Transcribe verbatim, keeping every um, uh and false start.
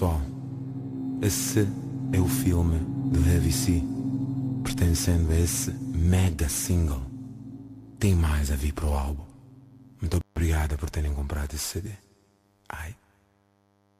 pessoal, esse é o filme do Heavy C, pertencendo a esse mega single. Tem mais a vir para o álbum. Muito obrigada por terem comprado esse C D. Ai.